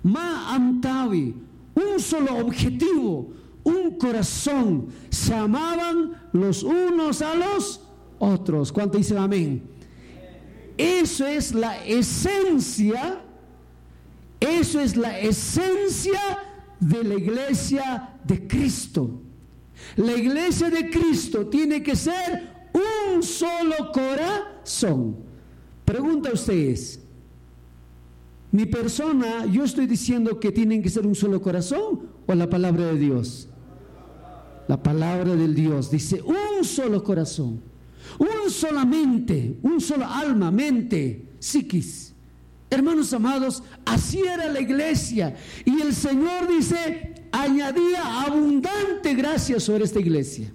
ma amtawi, un solo objetivo, un corazón, se amaban los unos a los otros. ¿Cuánto dicen amén? Eso es la esencia, eso es la esencia de la iglesia de Cristo. La iglesia de Cristo tiene que ser un solo corazón. Pregunta a ustedes, mi persona, yo estoy diciendo que tienen que ser un solo corazón, o la palabra de Dios. La palabra del Dios dice un solo corazón, un sola mente, un solo alma, mente, psiquis. Hermanos amados, así era la iglesia, y el Señor dice, añadía abundante gracia sobre esta iglesia.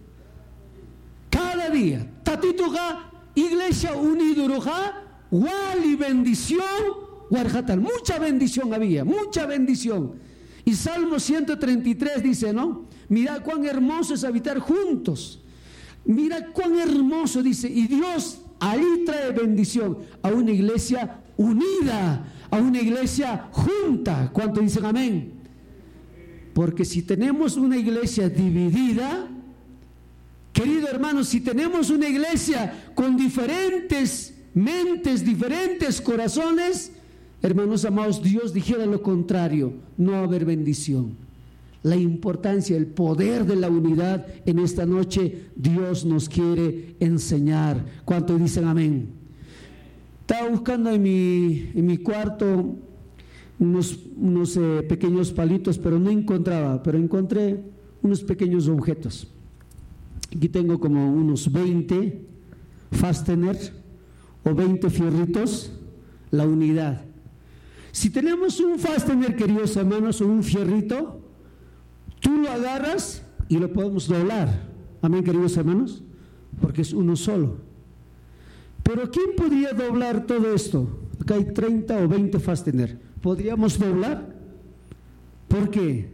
Cada día, tatituja, iglesia uniduruja, wali bendición, warjatal, mucha bendición había, mucha bendición. Y Salmo 133 dice, ¿no? Mira cuán hermoso es habitar juntos. Mira cuán hermoso, dice, y Dios ahí trae bendición a una iglesia unida, a una iglesia junta. ¿Cuánto dicen amén? Porque si tenemos una iglesia dividida, querido hermano, si tenemos una iglesia con diferentes mentes, diferentes corazones, hermanos amados, Dios dijera lo contrario, no va a haber bendición. La importancia, el poder de la unidad en esta noche, Dios nos quiere enseñar. ¿Cuántos dicen amén? Estaba buscando en mi cuarto unos pequeños palitos, pero no encontraba, pero encontré unos pequeños objetos. Aquí tengo como unos 20 fastener o 20 fierritos, la unidad. Si tenemos un fastener, queridos hermanos, o un fierrito, tú lo agarras y lo podemos doblar. Amén, queridos hermanos, porque es uno solo. Pero ¿quién podría doblar todo esto? Acá hay 30 o 20 fastener. ¿Podríamos doblar? ¿Por qué?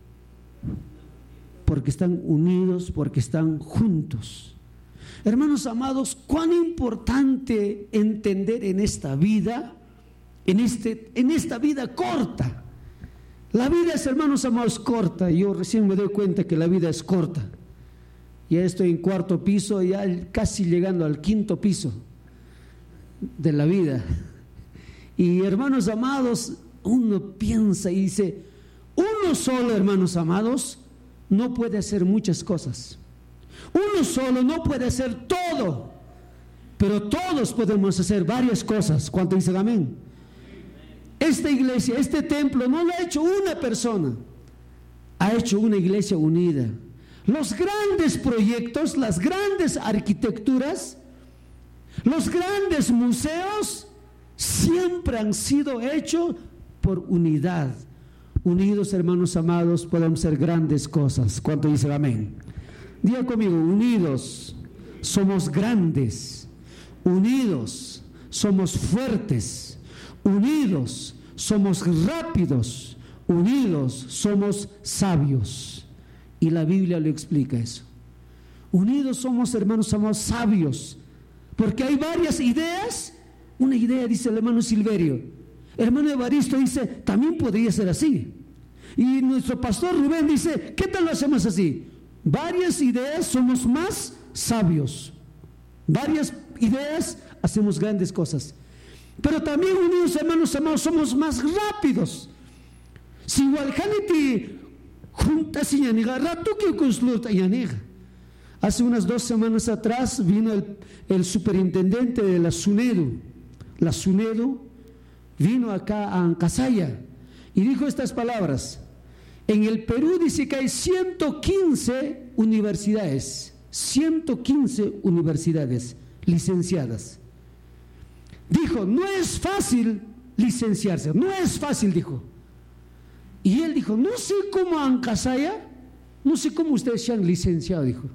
Porque están unidos, porque están juntos. Hermanos amados, cuán importante entender en esta vida, en esta vida corta. La vida es, hermanos amados, corta. Yo recién me doy cuenta que la vida es corta. Ya estoy en 4º piso, ya casi llegando al 5º piso de la vida. Y hermanos amados, uno piensa y dice, uno solo, hermanos amados, no puede hacer muchas cosas. Uno solo no puede hacer todo, pero todos podemos hacer varias cosas. ¿Cuánto dicen amén? Esta iglesia, este templo no lo ha hecho una persona, ha hecho una iglesia unida. Los grandes proyectos, las grandes arquitecturas, los grandes museos siempre han sido hechos por unidad. Unidos, hermanos amados, podemos hacer grandes cosas. ¿Cuánto dicen amén? Diga conmigo, unidos somos grandes, unidos somos fuertes, unidos somos rápidos, unidos somos sabios. Y la Biblia lo explica eso. Unidos somos, hermanos amados, sabios, porque hay varias ideas. Una idea, dice el hermano Silverio, el hermano Evaristo dice, también podría ser así. Y nuestro pastor Rubén dice, ¿qué tal lo hacemos así? Varias ideas, somos más sabios. Varias ideas, hacemos grandes cosas. Pero también unidos, hermanos amados, somos más rápidos. Si igual Haniti juntas y yaniga, rato que consulta yaniga. Hace unas 2 semanas atrás vino el superintendente de la SUNEDU. La SUNEDU vino acá a Ancasaya y dijo estas palabras: en el Perú dice que hay 115 universidades, 115 universidades licenciadas. Dijo, no es fácil licenciarse, no es fácil, dijo. Y él dijo, no sé cómo Ancasaya, no sé cómo ustedes se han licenciado, dijo.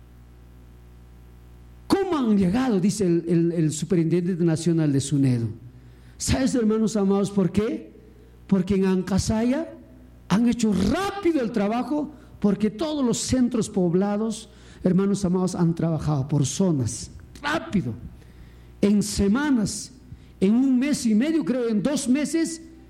¿Cómo han llegado? Dice el superintendente nacional de SUNEDU. ¿Sabes, hermanos amados, por qué? Porque en Ancasaya han hecho rápido el trabajo, porque todos los centros poblados, hermanos amados, han trabajado por zonas, rápido. En semanas, en 1 mes y medio, creo, en 2 meses,